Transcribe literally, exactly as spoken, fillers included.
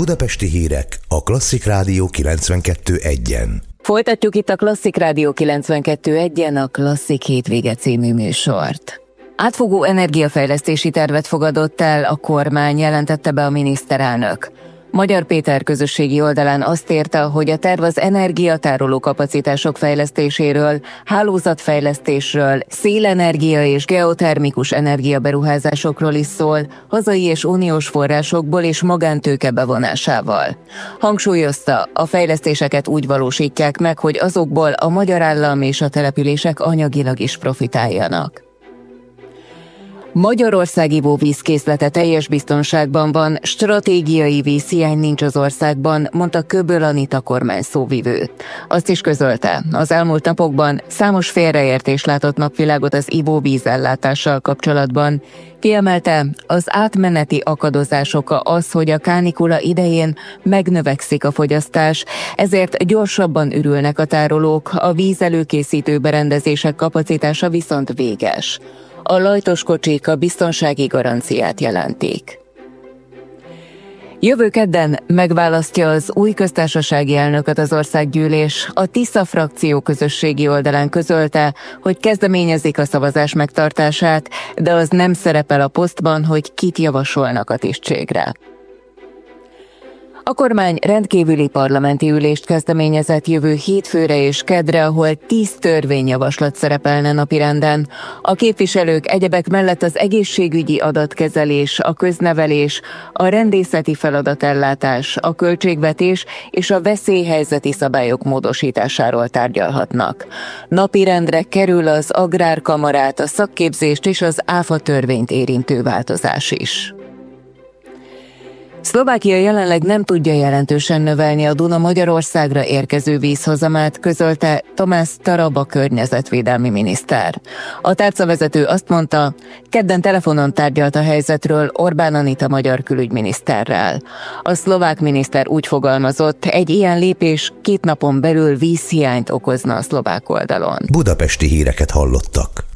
Budapesti hírek a Klasszik Rádió kilencvenkettő egyen. Folytatjuk itt a Klasszik Rádió kilencvenkettő egyen a Klasszik hétvége című műsort. Átfogó energiafejlesztési tervet fogadott el a kormány, jelentette be a miniszterelnök. Magyar Péter közösségi oldalán azt írta, hogy a terv az energiatároló kapacitások fejlesztéséről, hálózatfejlesztésről, szélenergia és geotermikus energiaberuházásokról is szól, hazai és uniós forrásokból és magántőke bevonásával. Hangsúlyozta, a fejlesztéseket úgy valósítják meg, hogy azokból a magyar állam és a települések anyagilag is profitáljanak. Magyarország ivóvízkészlete teljes biztonságban van, stratégiai vízhiány nincs az országban, mondta Köböl Anita kormány szóvivő. Azt is közölte, az elmúlt napokban számos félreértés látott napvilágot az ivóvízellátással kapcsolatban. Kiemelte, az átmeneti akadozás oka az, hogy a kánikula idején megnövekszik a fogyasztás, ezért gyorsabban ürülnek a tárolók, a vízelőkészítő berendezések kapacitása viszont véges. A lajtos kocsik a biztonsági garanciát jelentik. Jövő kedden megválasztja az új köztársasági elnököt az országgyűlés. A Tisza frakció közösségi oldalán közölte, hogy kezdeményezik a szavazás megtartását, de az nem szerepel a posztban, hogy kit javasolnak a tisztségre. A kormány rendkívüli parlamenti ülést kezdeményezett jövő hétfőre és keddre, ahol tíz törvényjavaslat szerepelne napirenden. A képviselők egyebek mellett az egészségügyi adatkezelés, a köznevelés, a rendészeti feladatellátás, a költségvetés és a veszélyhelyzeti szabályok módosításáról tárgyalhatnak. Napirendre kerül az agrárkamarát, a szakképzést és az áfa törvényt érintő változás is. Szlovákia jelenleg nem tudja jelentősen növelni a Duna Magyarországra érkező vízhozamát, közölte Tamás Taraba környezetvédelmi miniszter. A tárcavezető azt mondta, kedden telefonon tárgyalt a helyzetről Orbán Anita magyar külügyminiszterrel. A szlovák miniszter úgy fogalmazott, egy ilyen lépés két napon belül vízhiányt okozna a szlovák oldalon. Budapesti híreket hallottak.